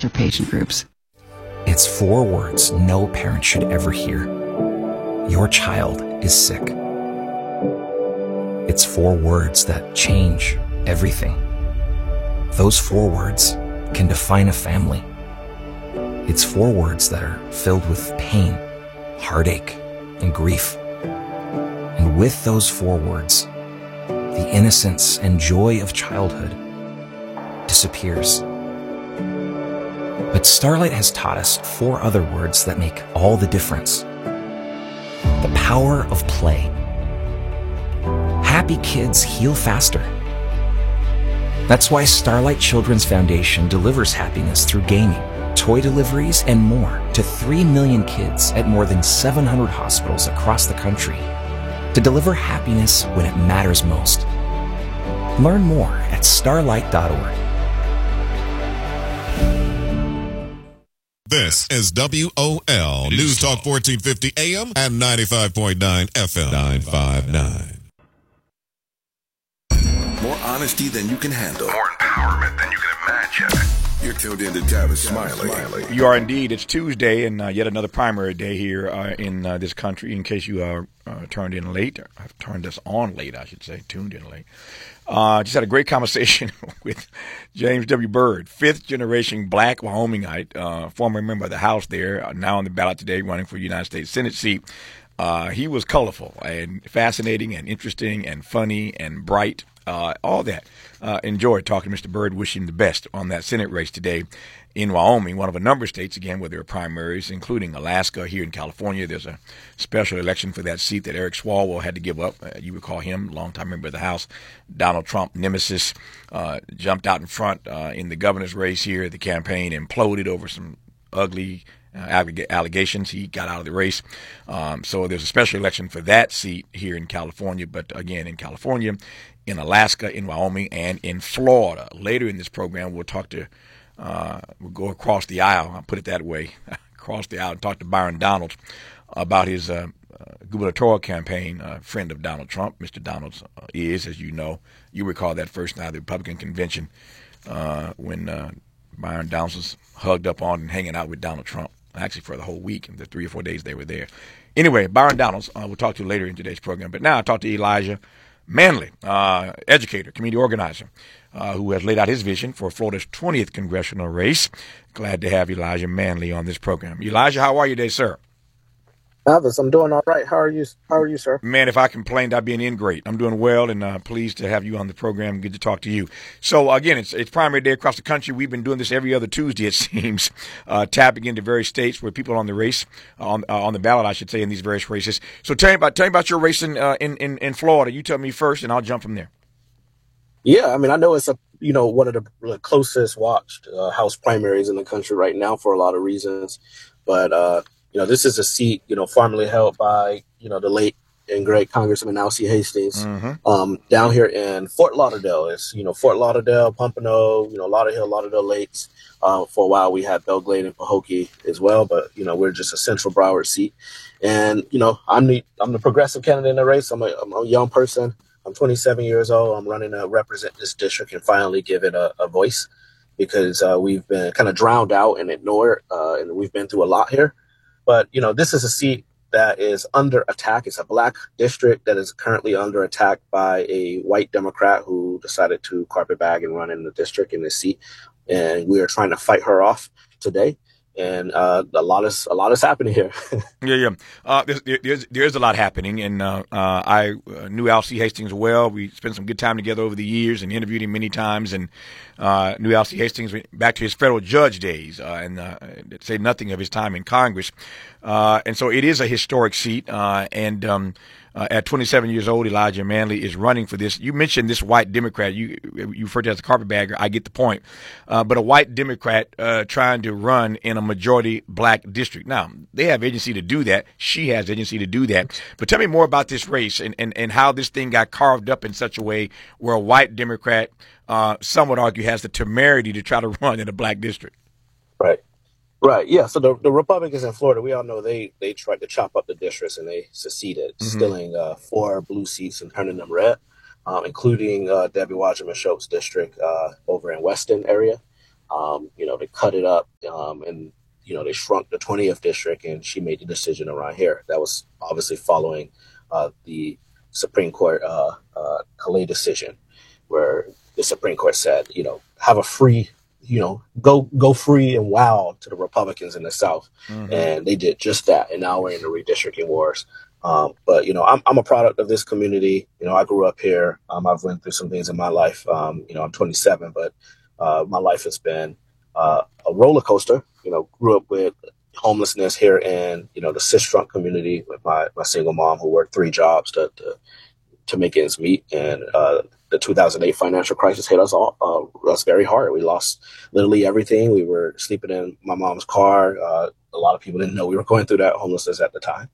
cancer patient groups. It's 4 words no parent should ever hear. Your child is sick. It's 4 words that change everything. Those 4 words can define a family. It's 4 words that are filled with pain, heartache, and grief. And with those 4 words, the innocence and joy of childhood disappears. But Starlight has taught us 4 other words that make all the difference. The power of play. Happy kids heal faster. That's why Starlight Children's Foundation delivers happiness through gaming, toy deliveries, and more to 3 million kids at more than 700 hospitals across the country to deliver happiness when it matters most. Learn more at starlight.org. This is WOL News Talk 1450 AM and 95.9 FM 959. More honesty than you can handle. More empowerment than you can imagine. You're tuned in to Tavis Smiley. You are indeed. It's Tuesday and yet another primary day here in this country. In case you are turned in late, or have turned us on late, I should say, tuned in late. Just had a great conversation with James W. Byrd, 5th generation black Wyomingite, former member of the House there, now on the ballot today running for the United States Senate seat. He was colorful and fascinating and interesting and funny and bright, all that. Enjoyed talking to Mr. Byrd, wish him the best on that Senate race today in Wyoming, one of a number of states, again, where there are primaries, including Alaska. Here in California, there's a special election for that seat that Eric Swalwell had to give up. You recall him, longtime member of the House. Donald Trump, nemesis, jumped out in front in the governor's race here. The campaign imploded over some ugly allegations. He got out of the race. So there's a special election for that seat here in California. But again, in California, in Alaska, in Wyoming, and in Florida. Later in this program, we'll talk to we'll go across the aisle, I'll put it that way, across the aisle and talk to Byron Donalds about his gubernatorial campaign, friend of Donald Trump. Mr. Donalds is, as you know, you recall that first night of the Republican convention when Byron Donalds was hugged up on and hanging out with Donald Trump, actually for the whole week, and the 3 or 4 days they were there. Anyway, Byron Donalds, we'll talk to later in today's program. But now I talk to Elijah Manley, educator, community organizer, who has laid out his vision for Florida's 20th congressional race. Glad to have Elijah Manley on this program. Elijah, how are you today, sir? Travis, I'm doing all right. How are you? How are you, sir? Man, if I complained, I'd be an ingrate. I'm doing well and pleased to have you on the program. Good to talk to you. So, again, it's primary day across the country. We've been doing this every other Tuesday, it seems, tapping into various states where people are on the race, on the ballot, I should say, in these various races. So tell me about your race in Florida. You tell me first, and I'll jump from there. Yeah, I mean, I know it's one of the closest watched House primaries in the country right now for a lot of reasons. But, this is a seat, formerly held by, the late and great Congressman Alcee Hastings, down here in Fort Lauderdale. It's, Fort Lauderdale, Pompano, Lauderdale Lakes. For a while, we had Belle Glade and Pahokee as well, but, we're just a central Broward seat. And, I'm the progressive candidate in the race. I'm a young person. I'm 27 years old. I'm running to represent this district and finally give it a voice because we've been kind of drowned out and ignored, and we've been through a lot here. But, this is a seat that is under attack. It's a black district that is currently under attack by a white Democrat who decided to carpetbag and run in the district in this seat. And we are trying to fight her off today. And a lot is happening here. Yeah. There's a lot happening, and I knew Alcee Hastings well. We spent some good time together over the years, and interviewed him many times. And knew Alcee Hastings back to his federal judge days, and say nothing of his time in Congress. And so it is a historic seat, and at 27 years old, Elijah Manley is running for this. You mentioned this white Democrat. You referred to as a carpetbagger. I get the point. But a white Democrat trying to run in a majority black district. Now, they have agency to do that. She has agency to do that. But tell me more about this race and how this thing got carved up in such a way where a white Democrat, some would argue, has the temerity to try to run in a black district. Right. Yeah. So the Republicans in Florida, we all know they tried to chop up the districts and they succeeded, stealing 4 blue seats and turning them red, including Debbie Wasserman Schultz district over in Weston area. They cut it up, and they shrunk the 20th district, and she made the decision around here. That was obviously following the Supreme Court Calais decision, where the Supreme Court said, have a free, go free and wild to the Republicans in the South. Mm-hmm. And they did just that. And now we're in the redistricting wars. But I'm a product of this community. I grew up here. I've went through some things in my life. I'm 27, but my life has been a roller coaster. Grew up with homelessness here in the cis-drunk community with my single mom who worked 3 jobs to make ends meet. And the 2008 financial crisis hit us us very hard. We lost literally everything. We were sleeping in my mom's car. A lot of people didn't know we were going through that homelessness at the time.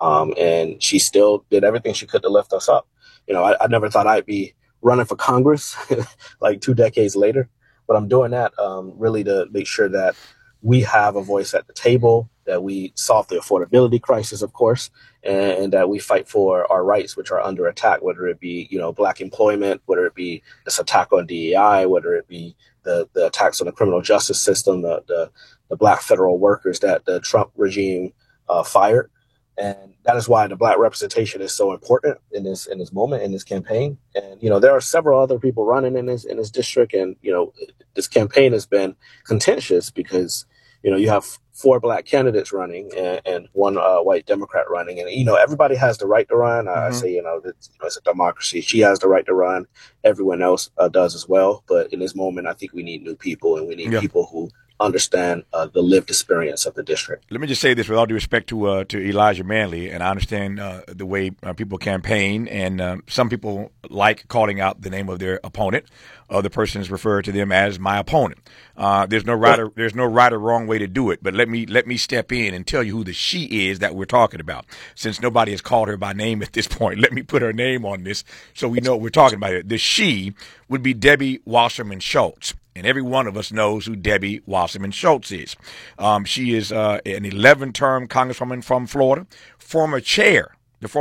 And she still did everything she could to lift us up. I never thought I'd be running for Congress like 2 decades later, but I'm doing that really to make sure that we have a voice at the table, that we solve the affordability crisis, of course, and that we fight for our rights, which are under attack, whether it be, Black employment, whether it be this attack on DEI, whether it be the attacks on the criminal justice system, the Black federal workers that the Trump regime fired. And that is why the Black representation is so important in this moment, in this campaign. And, there are several other people running in this district. And, this campaign has been contentious because, you have 4 Black candidates running and 1 white Democrat running. And, everybody has the right to run. I say, it's a democracy. She has the right to run. Everyone else does as well. But in this moment, I think we need new people, and we need people who understand the lived experience of the district. Let me just say this with all due respect to Elijah Manley, and I understand the way people campaign, and some people like calling out the name of their opponent. Other persons refer to them as my opponent. There's no right or wrong way to do it, but let me step in and tell you who the she is that we're talking about. Since nobody has called her by name at this point, let me put her name on this so we know what we're talking about here. The she would be Debbie Wasserman Schultz. And every one of us knows who Debbie Wasserman Schultz is. She is an 11-term congresswoman from Florida, the former chair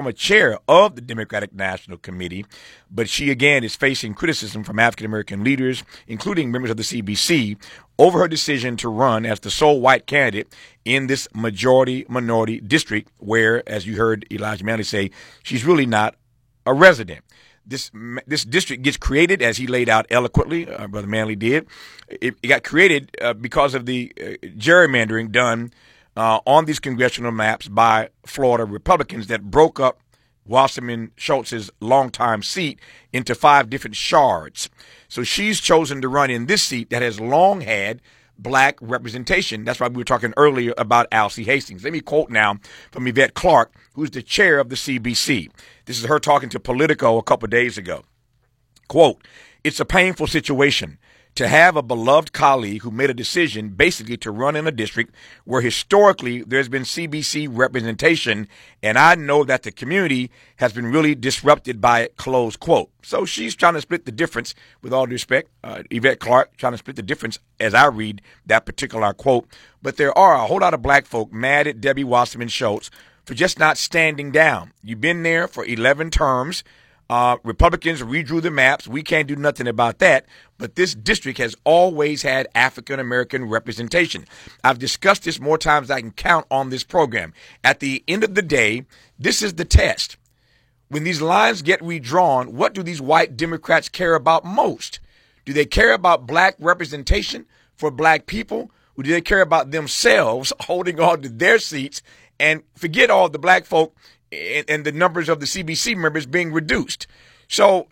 of the Democratic National Committee. But she, again, is facing criticism from African-American leaders, including members of the CBC, over her decision to run as the sole white candidate in this majority-minority district where, as you heard Elijah Manley say, she's really not a resident. This district gets created, as he laid out eloquently, Brother Manley did. It got created because of the gerrymandering done on these congressional maps by Florida Republicans that broke up Wasserman Schultz's longtime seat into 5 different shards. So she's chosen to run in this seat that has long had Black representation. That's why we were talking earlier about Alcee Hastings. Let me quote now from Yvette Clarke, who's the chair of the CBC. This is her talking to Politico a couple of days ago. Quote, "It's a painful situation to have a beloved colleague who made a decision basically to run in a district where historically there's been CBC representation, and I know that the community has been really disrupted by it," close quote. So she's trying to split the difference, with all due respect, Yvette Clarke trying to split the difference as I read that particular quote. But there are a whole lot of Black folk mad at Debbie Wasserman Schultz for just not standing down. You've been there for 11 terms. Republicans redrew the maps. We can't do nothing about that. But this district has always had African-American representation. I've discussed this more times than I can count on this program. At the end of the day, this is the test. When these lines get redrawn, what do these white Democrats care about most? Do they care about Black representation for Black people? Or do they care about themselves holding on to their seats and forget all the Black folk and the numbers of the CBC members being reduced? So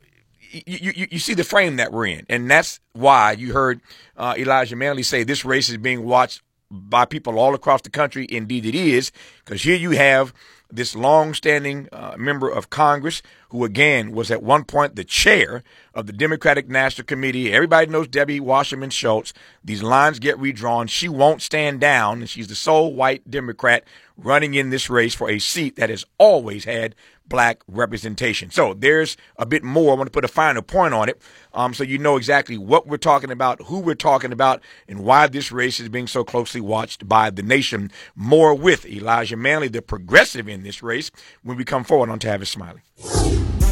you see the frame that we're in. And that's why you heard Elijah Manley say this race is being watched by people all across the country. Indeed it is, because here you have this long-standing member of Congress who, again, was at one point the chair of the Democratic National Committee. Everybody knows Debbie Wasserman Schultz. These lines get redrawn. She won't stand down, and she's the sole white Democrat running in this race for a seat that has always had Black representation. So there's a bit more. I want to put a final point on it so you know exactly what we're talking about, who we're talking about, and why this race is being so closely watched by the nation. More with Elijah Manley, the progressive in this race, when we come forward on Tavis Smiley.